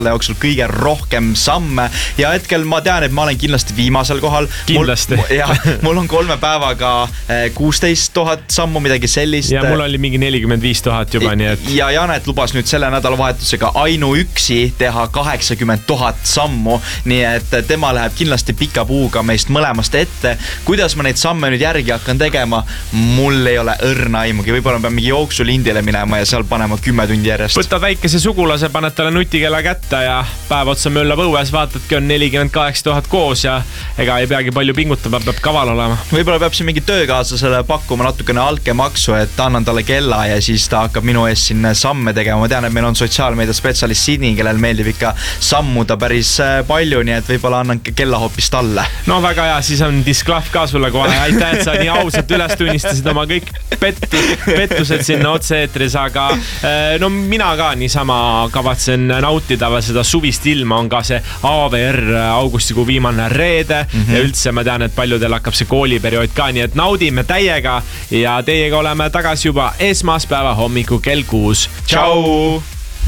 jooksul kõige rohkem samme ja hetkel ma tean, et ma olen kindlasti viimasel kohal. Kindlasti. Mul on 3 päevaga 16 000 sammu, midagi sellist. Ja mul oli mingi 45 000 juba, nii et... Ja Janet lubas nüüd selle nädalavahetusega ainuüksi teha 80 000 sammu, nii et tema läheb kindlasti pika puuga meist mõlemast ette. Kuidas ma neid samme nüüd järgi hakkan tegema? Mul ei ole õrna aimugi. Võib-olla pean mingi jooksulindile minema ja seal panema 10 tundi järjest. Võtad väikese sugulase, paned talle nutikella kätte ja päev otsa möllab õues, vaatadki on 48 000 koos ja ega ei peagi palju pingutama, peab kaval olema. Võib-olla peab siin mingi töökaaslasele pakkuma natukene alkemaksu, et annan talle kella ja siis ta hakkab minu ees siin samme tegema. Ma tean, et meil on sotsiaalmeedia spetsialist Sydney, kellel meeldib ikka sammuda päris palju, nii et võib-olla annan kella hoopis talle. No väga hea, siis on disklahv ka sulle kohe. Aitäh, et sa nii ausalt üles tunnistasid oma kõik pettused sinna otse-eetris, aga no mina ka niisama kavatsen nautida seda suvist ilma, on ka see AVR augustikuu viimane reede ja üldse ma tean, et paljudel hakkab see kooliperiood ka, nii et naudime täiega ja teiega oleme tagasi juba esmaspäeva hommiku kell 6. Tšau!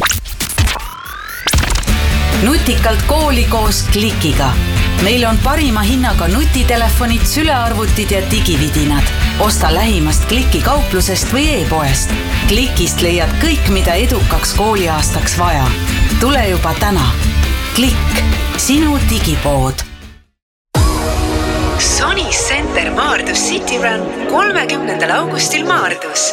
Nutikalt kooli koos Klikiga. Meil on parima hinnaga nutitelefonid, sülearvutid ja digividinad. Osta lähimast Kliki kauplusest või e-poest. Klikist leiad kõik, mida edukaks kooliaastaks vaja. Tule juba täna. Klikk, sinu digipood. Sony Center Maardus City Run 30. augustil Maardus.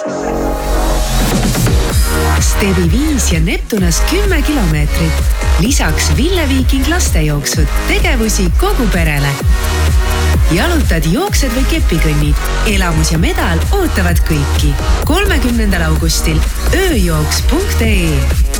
Stevi 5 ja Neptunas 10 kilomeetrit. Lisaks Ville Viiking lastejooksud, tegevusi kogu perele. Jalutad, jooksed või kepikõnnid. Elamus ja medal ootavad kõiki. 30. augustil ööjooks.ee.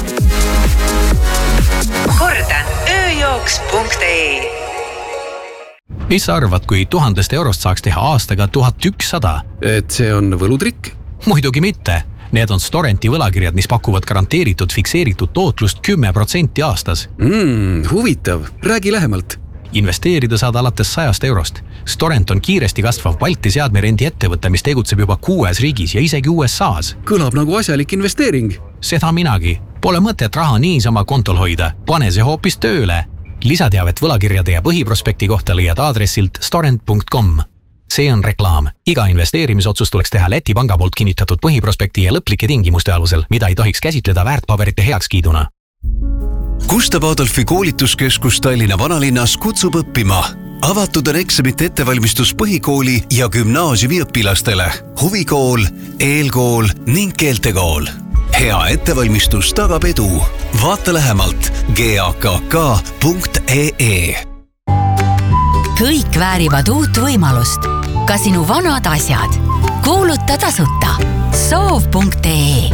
Kordan, ööjooks.ee. Mis sa arvad, kui 1000 eurost saaks teha aastaga 1100? Et see on võlutrikk? Muidugi mitte. Need on Storenti võlakirjad, mis pakuvad garanteeritud fikseeritud tootlust 10% aastas. Huvitav. Räägi lähemalt. Investeerida saad alates 100 eurost. Storent on kiiresti kasvav Balti seadmerendi ettevõte, mis tegutseb juba 6 riigis ja isegi USAs. Kõlab nagu asjalik investeering. Seda minagi. Pole mõtet raha niisama kontol hoida. Pane see hoopis tööle. Lisateavet võlakirjade ja põhiprospekti kohta leiad aadressilt storent.com. See on reklaam. Iga investeerimisotsus tuleks teha Läti panga poolt kinnitatud põhiprospekti ja lõplike tingimuste alusel, mida ei tohiks käsitleda väärtpaberite heakskiiduna. Gustav Adolfi koolituskeskus Tallinna vanalinnas kutsub õppima. Avatud on eksamite ettevalmistus põhikooli ja gümnaasiumi õpilastele. Huvikool, eelkool ning keeltekool. Hea ettevalmistus tagab edu. Vaata lähemalt gakk.ee. Kõik väärivad uut võimalust. Ka sinu vanad asjad. Kuuluta tasuta. Soov.ee